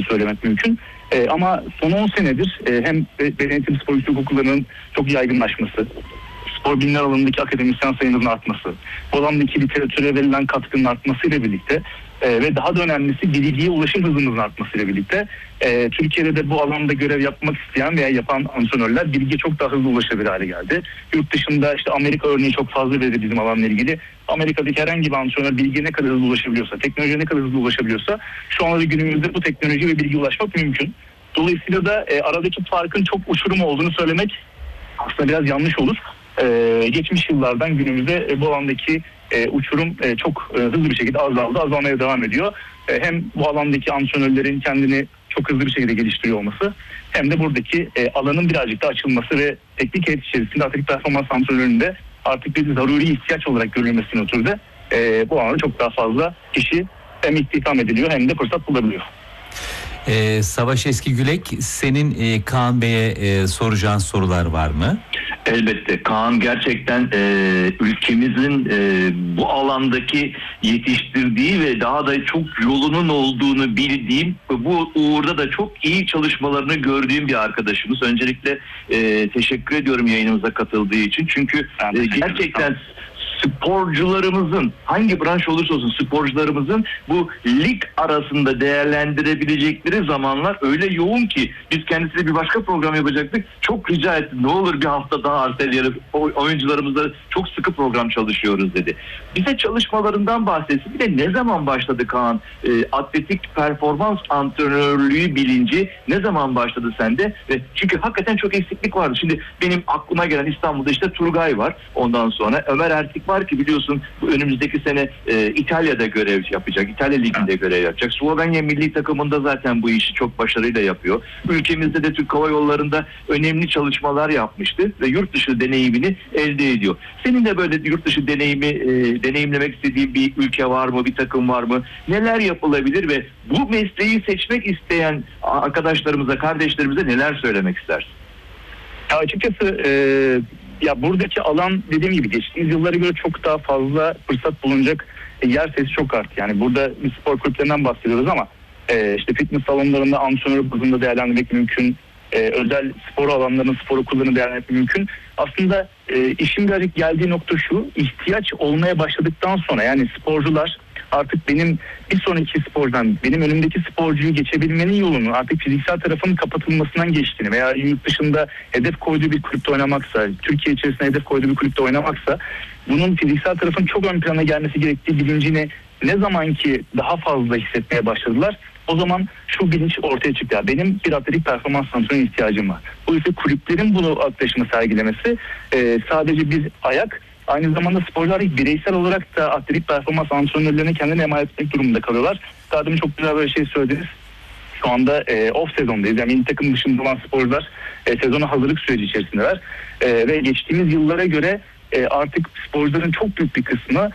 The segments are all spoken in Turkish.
söylemek mümkün. Ama son 10 senedir hem denetim spor yüksek okullarının çok yaygınlaşması, spor bilimler alanındaki akademisyen sayımızın artması, bu alandaki literatüre verilen katkının artmasıyla birlikte ve daha da önemlisi bilgiye ulaşım hızımızın artmasıyla birlikte Türkiye'de de bu alanda görev yapmak isteyen veya yapan antrenörler bilgiye çok daha hızlı ulaşabilir hale geldi. Yurt dışında işte Amerika örneği çok fazla verir bizim alanla ilgili. Amerika'daki herhangi bir antrenör bilgiye ne kadar hızlı ulaşabiliyorsa, teknolojiye ne kadar hızlı ulaşabiliyorsa şu anda da günümüzde bu teknoloji ve bilgiye ulaşmak mümkün. Dolayısıyla da aradaki farkın çok uçurum olduğunu söylemek aslında biraz yanlış olur. Geçmiş yıllardan günümüzde bu alandaki uçurum çok hızlı bir şekilde azalmaya devam ediyor. Hem bu alandaki antrenörlerin kendini çok hızlı bir şekilde geliştiriyor olması, hem de buradaki alanın birazcık da açılması ve teknik heyet içerisinde atletik performans antrenöründe artık bir zaruri ihtiyaç olarak görülmesine oturdu. Bu alanda çok daha fazla kişi hem istihdam ediliyor hem de fırsat bulabiliyor. Savaş Eskigülek, senin Kaan Bey'e soracağın sorular var mı? Elbette. Kaan gerçekten ülkemizin bu alandaki yetiştirdiği ve daha da çok yolunun olduğunu bildiğim, bu uğurda da çok iyi çalışmalarını gördüğüm bir arkadaşımız. Öncelikle teşekkür ediyorum yayınımıza katıldığı için. Çünkü gerçekten sporcularımızın, hangi branş olursa olsun sporcularımızın bu lig arasında değerlendirebilecekleri zamanlar öyle yoğun ki biz kendisiyle bir başka program yapacaktık. Çok rica ettim, ne olur bir hafta daha erteleyelim, oyuncularımızla çok sıkı program çalışıyoruz dedi. Bize çalışmalarından bahsetsin. Bir de ne zaman başladı Kaan? Atletik performans antrenörlüğü bilinci ne zaman başladı sende? Ve çünkü hakikaten çok eksiklik vardı. Şimdi benim aklıma gelen İstanbul'da işte Turgay var. Ondan sonra Ömer Ertik var ki biliyorsun bu önümüzdeki sene İtalya'da görev yapacak. İtalya Ligi'nde görev yapacak. Slovenya milli takımında zaten bu işi çok başarıyla yapıyor. Ülkemizde de Türk Hava Yolları'nda önemli çalışmalar yapmıştı ve yurt dışı deneyimini elde ediyor. Senin de böyle yurt dışı deneyimlemek istediğin bir ülke var mı? Bir takım var mı? Neler yapılabilir ve bu mesleği seçmek isteyen arkadaşlarımıza, kardeşlerimize neler söylemek istersin? Ya açıkçası ya buradaki alan dediğim gibi geçtiğimiz yıllara göre çok daha fazla fırsat bulunacak yer sayısı çok arttı. Yani burada bir spor kulüplerinden bahsediyoruz ama işte fitness salonlarında antrenör bazında değerlendirmek mümkün. Özel spor alanlarının spor okullarını değerlendirmek mümkün. Aslında işin birazcık geldiği nokta şu: ihtiyaç olmaya başladıktan sonra, yani sporcular artık benim bir sonraki spordan benim önümdeki sporcuyu geçebilmenin yolunu artık fiziksel tarafının kapatılmasından geçtiğini veya yurt dışında hedef koyduğu bir kulüpte oynamaksa, Türkiye içerisinde hedef koyduğu bir kulüpte oynamaksa bunun fiziksel tarafın çok ön plana gelmesi gerektiği bilincini ne zaman ki daha fazla hissetmeye başladılar, o zaman şu bilinç ortaya çıktı. Benim bir atletik performans antrenörüne ihtiyacım var. Bu ise kulüplerin bunu yaklaşımı sergilemesi, sadece bir ayak, aynı zamanda sporcular bireysel olarak da atletik performans antrenörlerine kendini emanet etmek durumunda kalıyorlar. Daha demin çok güzel böyle şey söylediniz. Şu anda off sezondayız. Yani milli takım dışında olan sporcular sezona hazırlık süreci içerisindeler. Ve geçtiğimiz yıllara göre artık sporcuların çok büyük bir kısmı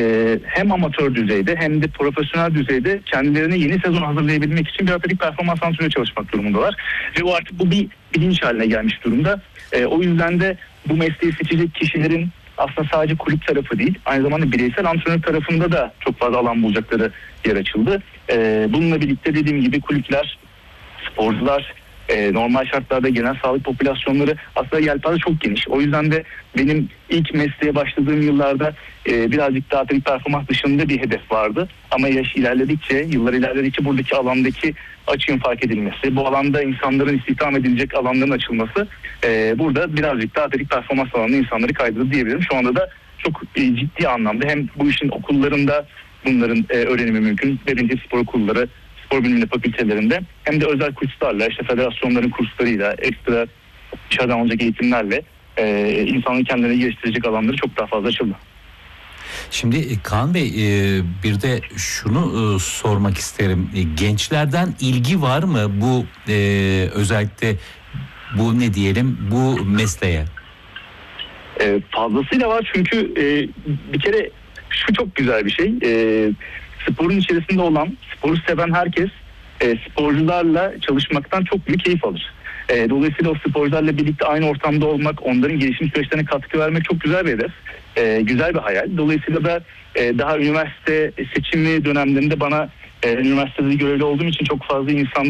hem amatör düzeyde hem de profesyonel düzeyde kendilerini yeni sezon hazırlayabilmek için bir atletik performans antrenörü çalışmak durumundalar. Ve o artık bu bir bilinç haline gelmiş durumda. O yüzden de bu mesleği seçecek kişilerin aslında sadece kulüp tarafı değil, aynı zamanda bireysel antrenör tarafında da çok fazla alan bulacakları yer açıldı. Bununla birlikte dediğim gibi kulüpler, sporcular, normal şartlarda genel sağlık popülasyonları, aslında yelpaze çok geniş. O yüzden de benim ilk mesleğe başladığım yıllarda birazcık daha atletik performans dışında bir hedef vardı. Ama yaş ilerledikçe, yıllar ilerledikçe buradaki alandaki açığın fark edilmesi, bu alanda insanların istihdam edilecek alanların açılması burada birazcık daha atletik performans alanında insanları kaydırdı diyebilirim. Şu anda da çok ciddi anlamda hem bu işin okullarında bunların öğrenimi mümkün, birinci spor okulları, spor bilimleri fakültelerinde, hem de özel kurslarla, işte federasyonların kurslarıyla, ekstra dışarıdan olacak eğitimlerle insanın kendilerini geliştirecek alanları çok daha fazla açıldı. Şimdi Kaan Bey, bir de şunu sormak isterim. Gençlerden ilgi var mı bu özellikle bu ne diyelim bu mesleğe? Fazlasıyla var çünkü bir kere şu çok güzel bir şey. Sporun içerisinde olan, sporu seven herkes sporcularla çalışmaktan çok büyük keyif alır. Dolayısıyla o sporcularla birlikte aynı ortamda olmak, onların gelişim süreçlerine katkı vermek çok güzel bir hedef. Güzel bir hayal. Dolayısıyla da daha üniversite seçimi dönemlerinde bana üniversitede görevli olduğum için çok fazla insan